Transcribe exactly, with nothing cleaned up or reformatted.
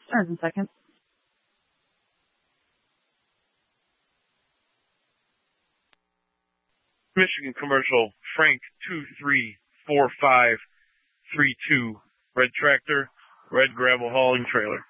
Starting second. Michigan Commercial, Frank two three four five three two, red tractor, red gravel hauling trailer.